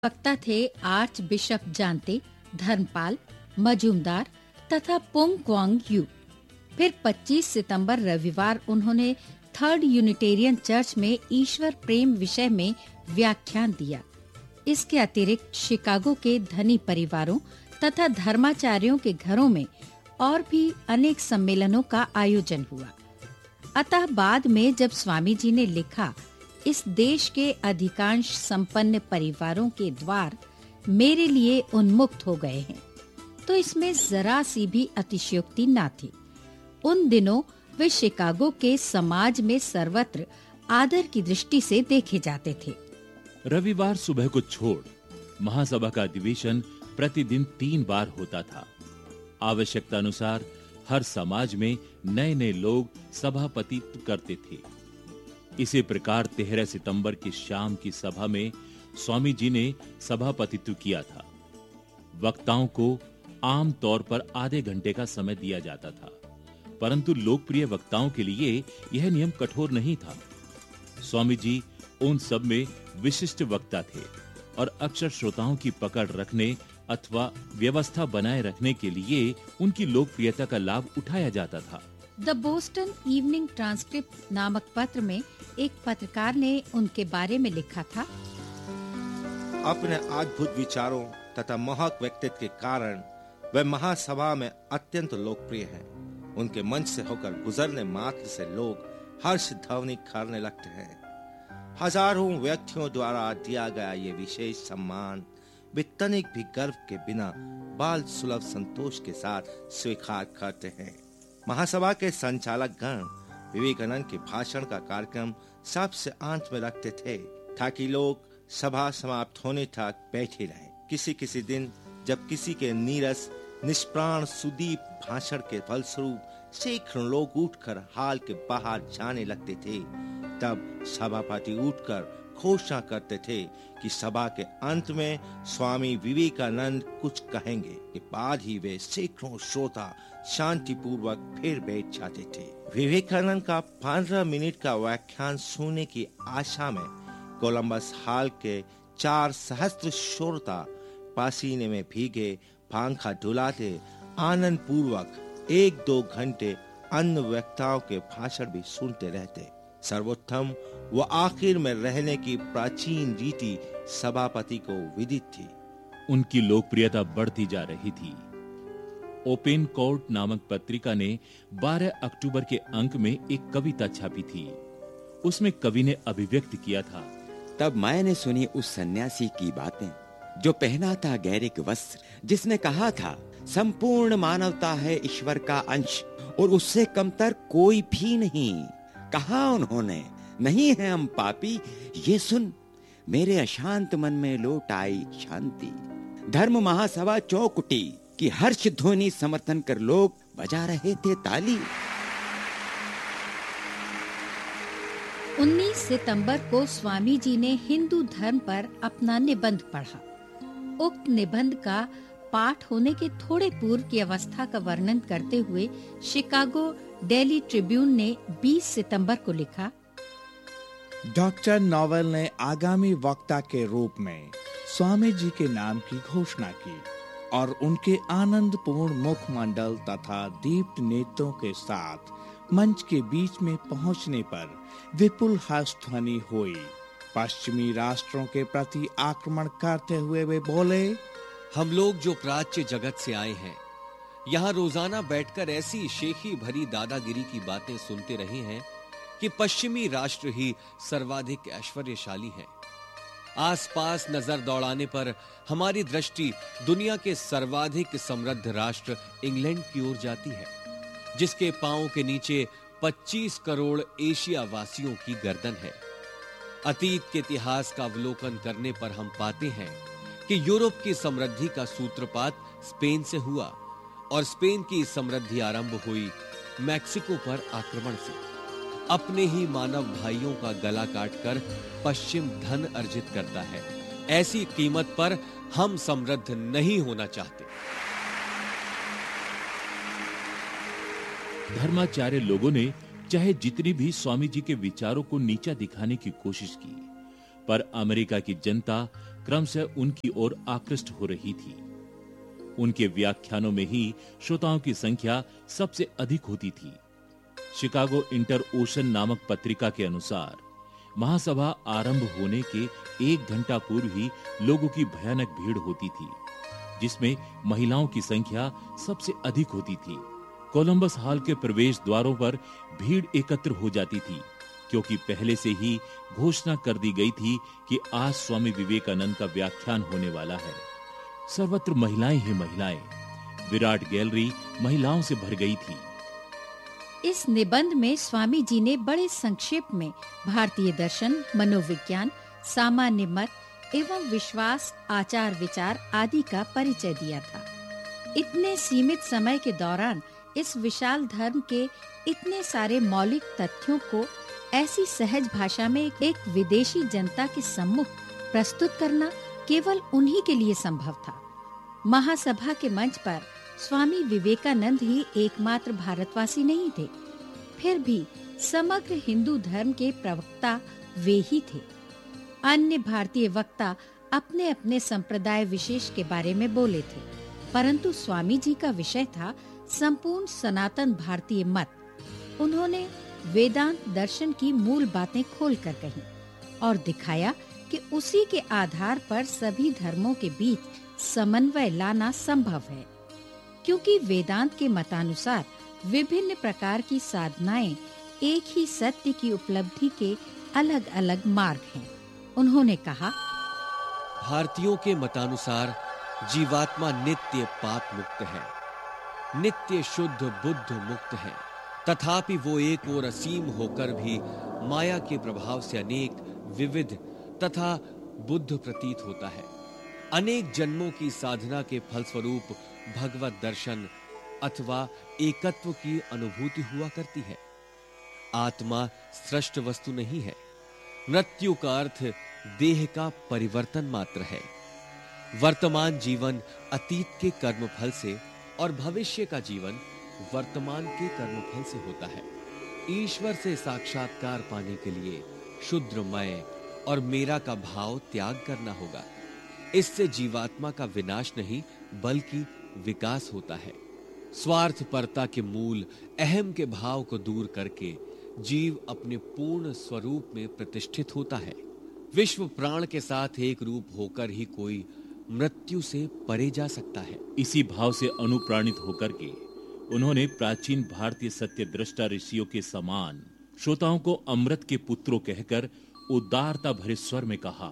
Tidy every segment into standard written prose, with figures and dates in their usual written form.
वक्ता थे arch bishop जानते, धर्मपाल, मजूमदार तथा पोंग क्वांग यू। फिर 25 सितंबर रविवार उन्होंने थर्ड यूनिटेरियन चर्च में ईश्वर प्रेम विषय में व्याख्यान दिया। इसके अतिरिक्त शिकागो के धनी परिवारों तथा धर्माचार्यों के घरों में और भी अनेक सम्मेलनों का आयोजन हुआ। अतः बाद में जब स्वामी जी ने लिखा, इस देश के अधिकांश संपन्न परिवारों के द्वार मेरे लिए उन्मुक्त हो गए हैं, तो इसमें जरा सी भी अतिशयोक्ति न थी। उन दिनों वे शिकागो के समाज में सर्वत्र आदर की दृष्टि से देखे जाते थे। रविवार सुबह को छोड़ महासभा का अधिवेशन प्रतिदिन 3 बार होता था। आवश्यकता अनुसार हर समाज में नए नए लोग सभापतित्व करते थे। इसी प्रकार 13 सितंबर की शाम की सभा में स्वामी जी ने सभापतित्व किया था। वक्ताओं को आम तौर पर आधे घंटे का समय दिया जाता था, परंतु लोकप्रिय वक्ताओं के लिए यह नियम कठोर नहीं था। स्वामी जी उन सब में विशिष्ट वक्ता थे और अक्सर श्रोताओं की पकड़ रखने अथवा व्यवस्था बनाए रखने के लिए उनकी लोकप्रियता का लाभ उठाया जाता था। द बोस्टन इवनिंग ट्रांसक्रिप्ट नामक पत्र में एक पत्रकार ने उनके बारे में लिखा था, अपने अद्भुत विचारों तथा मोहक व्यक्तित्व के कारण वे महासभा में अत्यंत लोकप्रिय हैं। उनके मंच से होकर गुजरने मात्र से लोग हर्ष ध्वनि करने लगते हैं। हजारों व्यक्तियों द्वारा दिया गया ये विशेष सम्मान वे तनिक भी गर्व के बिना बाल सुलभ संतोष के साथ स्वीकार करते हैं। महासभा के संचालक गण विवेकानंद के भाषण का कार्यक्रम सबसे अंत में रखते थे, ताकि लोग सभा समाप्त होने तक बैठे रहें। किसी दिन जब किसी के नीरस निष्प्राण सुदीप भाषण के फलस्वरूप सैकड़ों लोग उठकर हाल के बाहर जाने लगते थे, तब सभापति उठकर घोषणा करते थे कि सभा के अंत में स्वामी विवेकानंद कुछ कहेंगे। के बाद ही वे सैकड़ों श्रोता शांतिपूर्वक फिर बैठ जाते थे। विवेकानंद का 15 मिनट का व्याख्यान सुनने की आशा में कोलंबस हॉल के 4 सहस्त्र श्रोता पसीने में भीगे पंखा डुलाते आनंद पूर्वक 1-2 घंटे अन्य वक्ताओं के भाषण भी सुनते रहते। सर्वोत्तम व आखिर में रहने की प्राचीन रीति सभापति को विदित थी। उनकी लोकप्रियता बढ़ती जा रही थी। ओपन कोर्ट नामक पत्रिका ने 12 अक्टूबर के अंक में एक कविता छापी थी। उसमें कवि ने अभिव्यक्त किया था, तब मैंने सुनी उस सन्यासी की बातें जो पहना था गैरिक वस्त्र, जिसने कहा था संपूर्ण मानवता है ईश्वर का अंश और उससे कमतर कोई भी नहीं। कहा उन्होंने, नहीं है हम पापी, ये सुन मेरे अशांत मन में लौट आई शांति। धर्म महासभा चौकुटी की हर्ष ध्वनि समर्थन कर लोग बजा रहे थे ताली। 19 सितंबर को स्वामी जी ने हिंदू धर्म पर अपना निबंध पढ़ा। उक्त निबंध का पाठ होने के थोड़े पूर्व की अवस्था का वर्णन करते हुए शिकागो डेली ट्रिब्यून ने 20 सितंबर को लिखा, डॉक्टर नोवेल ने आगामी वक्ता के रूप में स्वामी जी के नाम की घोषणा की और उनके आनंदपूर्ण मुखमंडल तथा दीप्त नेत्रों के साथ मंच के बीच में पहुंचने पर विपुल हर्ष ध्वनि हुई। पश्चिमी राष्ट्रों के प्रति आक्रमण करते हुए वे बोले, हम लोग जो प्राच्य जगत से आए हैं, यहाँ रोजाना बैठकर ऐसी शेखी भरी दादागिरी की बातें सुनते रहे हैं कि पश्चिमी राष्ट्र ही सर्वाधिक ऐश्वर्यशाली हैं। आसपास नजर दौड़ाने पर हमारी दृष्टि दुनिया के सर्वाधिक समृद्ध राष्ट्र इंग्लैंड की ओर जाती है, जिसके पांव के नीचे 25 करोड़ एशिया वासियों की गर्दन है। अतीत के इतिहास का अवलोकन करने पर हम पाते हैं कि यूरोप की समृद्धि का सूत्रपात स्पेन से हुआ और स्पेन की समृद्धि आरंभ हुई मैक्सिको पर आक्रमण से। अपने ही मानव भाइयों का गला काटकर पश्चिम धन अर्जित करता है। ऐसी कीमत पर हम समृद्ध नहीं होना चाहते। धर्माचार्य लोगों ने चाहे जितनी भी स्वामी जी के विचारों को नीचा दिखाने की कोशिश की, पर अमेरिका की जनता क्रमशः उनकी ओर आकृष्ट हो रही थी। उनके व्याख्यानों में ही श्रोताओं की संख्या सबसे अधिक होती थी। शिकागो इंटर ओशन नामक पत्रिका के अनुसार महासभा आरंभ होने के 1 घंटा पूर्व ही लोगों की भयानक भीड़ होती थी, जिसमें महिलाओं की संख्या सबसे अधिक होती थी। कोलंबस हॉल के प्रवेश द्वारों पर भीड़ एकत्र हो जाती थी, क्योंकि पहले से ही घोषणा कर दी गई थी कि आज स्वामी विवेकानंद का व्याख्यान होने वाला है। सर्वत्र महिलाएं ही महिलाएं। विराट गैलरी महिलाओं से भर गई थी। इस निबंध में स्वामी जी ने बड़े संक्षेप में भारतीय दर्शन, मनोविज्ञान, सामान्य मत एवं विश्वास, आचार विचार आदि का परिचय दिया था। इतने सीमित समय के दौरान इस विशाल धर्म के इतने सारे मौलिक तथ्यों को ऐसी सहज भाषा में एक विदेशी जनता के सम्मुख प्रस्तुत करना केवल उन्हीं के लिए संभव था। महासभा के मंच पर स्वामी विवेकानंद ही एकमात्र भारतवासी नहीं थे, फिर भी समग्र हिंदू धर्म के प्रवक्ता वे ही थे। अन्य भारतीय वक्ता अपने अपने संप्रदाय विशेष के बारे में बोले थे, परंतु स्वामी जी का विषय था संपूर्ण सनातन भारतीय मत। उन्होंने वेदांत दर्शन की मूल बातें खोलकर कही और दिखाया कि उसी के आधार पर सभी धर्मों के बीच समन्वय लाना संभव है, क्योंकि वेदांत के मतानुसार विभिन्न प्रकार की साधनाएं एक ही सत्य की उपलब्धि के अलग अलग मार्ग हैं। उन्होंने कहा, भारतीयों के मतानुसार जीवात्मा नित्य पाप मुक्त है, नित्य शुद्ध बुद्ध मुक्त है, तथापि वो एक और असीम होकर भी माया के प्रभाव से अनेक विविध तथा बुद्ध प्रतीत होता है। अनेक जन्मों की साधना के फलस्वरूप भगवत दर्शन अथवा एकत्व की अनुभूति हुआ करती है। आत्मा सृष्ट वस्तु नहीं है। मृत्यु का अर्थ देह का परिवर्तन मात्र है। वर्तमान जीवन अतीत के कर्मफल से और भविष्य का जीवन वर्तमान के कर्मफल से होता है। ईश्वर से साक्षात्कार पाने के लिए शुद्र मैं और मेरा का भाव त्याग करना होगा। इससे जीवात्मा का विनाश नहीं बल्कि विकास होता है। स्वार्थपरता के मूल अहम के भाव को दूर करके जीव अपने पूर्ण स्वरूप में प्रतिष्ठित होता है। विश्व प्राण के साथ एक रूप होकर ही कोई मृत्यु से परे जा सकता है। इसी भाव से अनुप्राणित होकर के उन्होंने प्राचीन भारतीय सत्यद्रष्टा ऋषियों के समान श्रोताओं को अमृत के पुत्रों कहकर उदारता भरे स्वर में कहा,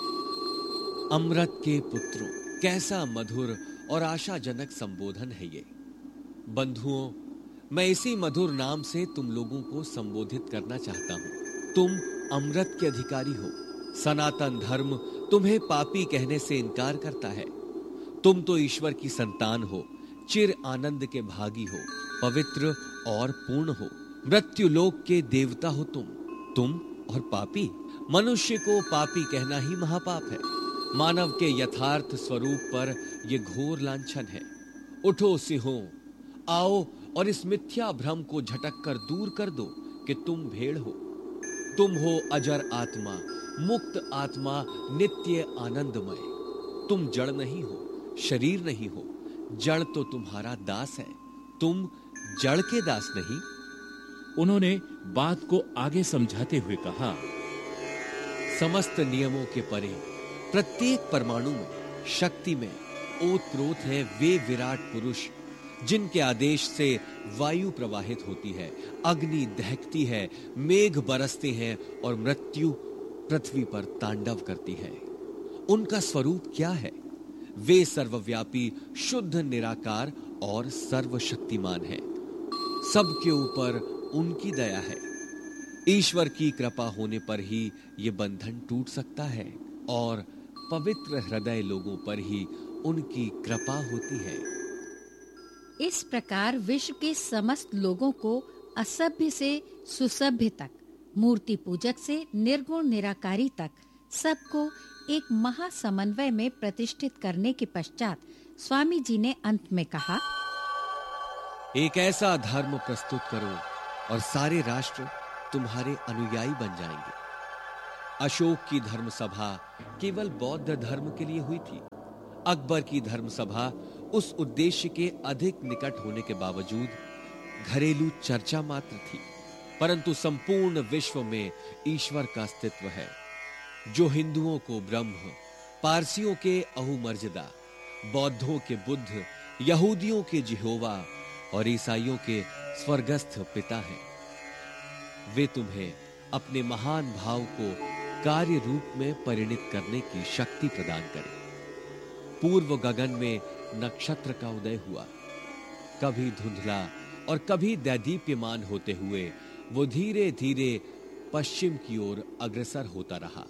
अमृत के पुत्रों, कैसा मधुर और आशाजनक संबोधन है ये। बंधुओं, मैं इसी मधुर नाम से तुम लोगों को संबोधित करना चाहता हूं। तुम अमृत के अधिकारी हो। सनातन धर्म तुम्हें पापी कहने से इनकार करता है। तुम तो ईश्वर की संतान हो, चिर आनंद के भागी हो, पवित्र और पूर्ण हो। मृत्यु लोक के देवता हो तुम और पापी। मनुष्य को पापी कहना ही महापाप है। मानव के यथार्थ स्वरूप पर यह घोर लांछन है। उठो सिंहों, आओ और इस मिथ्या भ्रम को झटक कर दूर कर दो कि तुम भेड़ हो। तुम हो अजर आत्मा, मुक्त आत्मा, नित्य आनंदमय। तुम जड़ नहीं हो, शरीर नहीं हो। जड़ तो तुम्हारा दास है, तुम जड़ के दास नहीं। उन्होंने बात को आगे समझाते हुए कहा, समस्त नियमों के परे प्रत्येक परमाणु में, शक्ति में ओतप्रोत है वे विराट पुरुष जिनके आदेश से वायु प्रवाहित होती है, अग्नि दहकती है, मेघ बरसते हैं और मृत्यु पृथ्वी पर तांडव करती है। उनका स्वरूप क्या है? वे सर्वव्यापी, शुद्ध, निराकार और सर्वशक्तिमान है। सबके ऊपर उनकी दया है। ईश्वर की कृपा होने पर ही ये बंधन टूट सकता है और पवित्र हृदय लोगों पर ही उनकी कृपा होती है। इस प्रकार विश्व के समस्त लोगों को असभ्य से सुसभ्य तक, मूर्ति पूजक से निर्गुण निराकारी तक, सबको एक महासमन्वय में प्रतिष्ठित करने के पश्चात स्वामी जी ने अंत में कहा, एक ऐसा धर्म प्रस्तुत करो और सारे राष्ट्र तुम्हारे अनुयायी बन जाएंगे। अशोक की धर्म सभा केवल बौद्ध धर्म के लिए हुई थी। अकबर की धर्म सभा उस उद्देश्य के अधिक निकट होने के बावजूद घरेलू चर्चा मात्र थी, परंतु संपूर्ण विश्व में ईश्वर का अस्तित्व है, जो हिंदुओं को ब्रह्म, पारसियों के अहुमर्जदा, बौद्धों के बुद्ध, यहूदियों के जिहोवा और ईसाइयों के स्वर्गस्थ पिता हैं। वे तुम्हें अपने महान भाव को कार्य रूप में परिणित करने की शक्ति प्रदान करें। पूर्व गगन में नक्षत्र का उदय हुआ, कभी धुंधला और कभी दैदीप्यमान होते हुए वो धीरे धीरे पश्चिम की ओर अग्रसर होता रहा।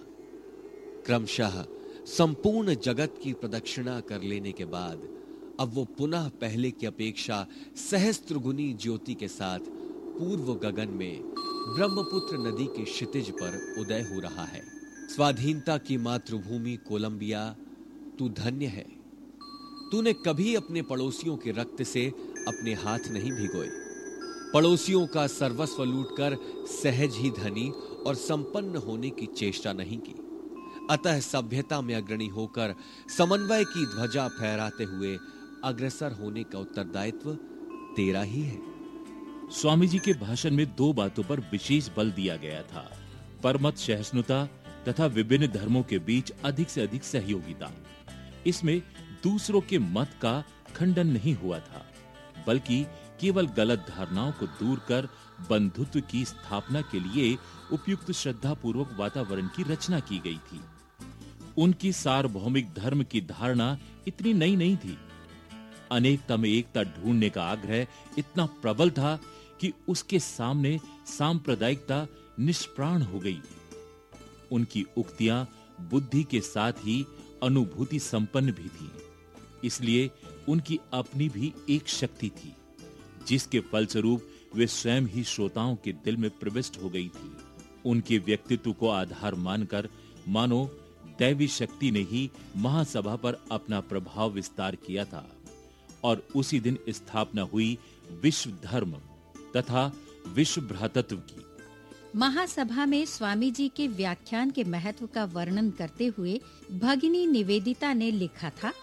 क्रमशः संपूर्ण जगत की प्रदक्षिणा कर लेने के बाद अब वो पुनः पहले की अपेक्षा सहस्त्रगुनी ज्योति के साथ पूर्व गगन में ब्रह्मपुत्र नदी के क्षितिज पर उदय हो रहा है। स्वाधीनता की मातृभूमि कोलंबिया, तू धन्य है। तूने कभी अपने पड़ोसियों के रक्त से अपने हाथ नहीं भिगोए, पड़ोसियों का सर्वस्व लूटकर सहज ही धनी और संपन्न होने की चेष्टा नहीं की। अतः सभ्यता में अग्रणी होकर समन्वय की ध्वजा फहराते हुए अग्रसर होने का उत्तरदायित्व तेरा ही है। स्वामी जी के भाषण में दो बातों पर विशेष बल दिया गया था: परमत सहिष्णुता तथा विभिन्न धर्मों के बीच अधिक से अधिक सहयोगिता। इसमें दूसरों के मत का खंडन नहीं हुआ था, बल्कि केवल गलत धारणाओं को दूर कर बंधुत्व की स्थापना के लिए उपयुक्त श्रद्धापूर्वक वातावरण की रचना की गई थी। उनकी सार्वभौमिक धर्म की धारणा इतनी नई नहीं थी। अनेकता में एकता ढूंढने का आग्रह इतना प्रबल था कि उसके सामने सांप्रदायिकता निष्प्राण हो गई। उनकी उक्तियां बुद्धि के साथ ही अनुभूति संपन्न भी थी, इसलिए उनकी अपनी भी एक शक्ति थी, जिसके फलस्वरूप वे स्वयं ही श्रोताओं के दिल में प्रविष्ट हो गई थी। उनके व्यक्तित्व को आधार मानकर मानो दैवी शक्ति ने ही महासभा पर अपना प्रभाव विस्तार किया था और उसी दिन स्थापना हुई विश्व धर्म तथा विश्व भ्रातृत्व की। महासभा में स्वामी जी के व्याख्यान के महत्व का वर्णन करते हुए भगिनी निवेदिता ने लिखा था: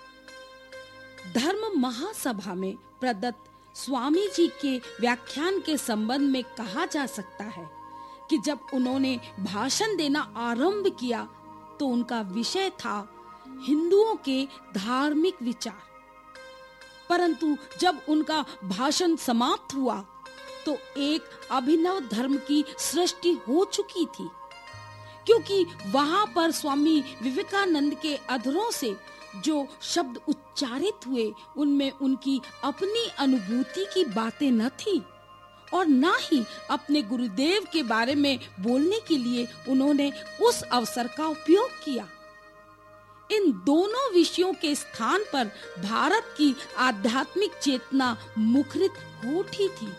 धर्म महासभा में प्रदत्त स्वामी जी के व्याख्यान के संबंध में कहा जा सकता है कि जब उन्होंने भाषण देना आरंभ किया तो उनका विषय था हिंदुओं के धार्मिक विचार, परंतु जब उनका भाषण समाप्त हुआ तो एक अभिनव धर्म की सृष्टि हो चुकी थी, क्योंकि वहां पर स्वामी विवेकानंद के अधरों से जो शब्द उच्चारित हुए उनमें उनकी अपनी अनुभूति की बातें न थी और न ही अपने गुरुदेव के बारे में बोलने के लिए उन्होंने उस अवसर का उपयोग किया। इन दोनों विषयों के स्थान पर भारत की आध्यात्मिक चेतना मुखरित हो उठी थी।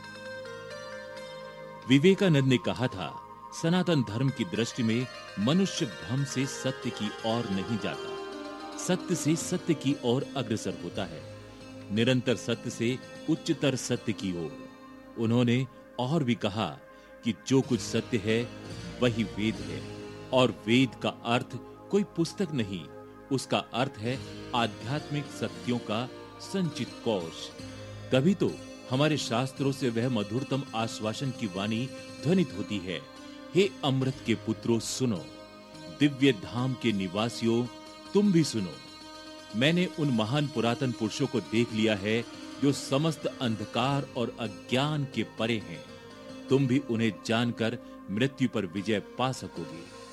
विवेकानंद ने कहा था, सनातन धर्म की दृष्टि में मनुष्य भ्रम से सत्य की ओर नहीं जाता, सत्य से सत्य की ओर अग्रसर होता है, निरंतर सत्य से उच्चतर सत्य की ओर। उन्होंने और भी कहा कि जो कुछ सत्य है वही वेद है, और वेद का अर्थ कोई पुस्तक नहीं, उसका अर्थ है आध्यात्मिक सत्यों का संचित कोश। तभी तो हमारे शास्त्रों से वह मधुरतम आश्वासन की वाणी ध्वनित होती है: हे अमृत के पुत्रों सुनो, दिव्य धाम के निवासियों तुम भी सुनो। मैंने उन महान पुरातन पुरुषों को देख लिया है जो समस्त अंधकार और अज्ञान के परे हैं। तुम भी उन्हें जानकर मृत्यु पर विजय पा सकोगे।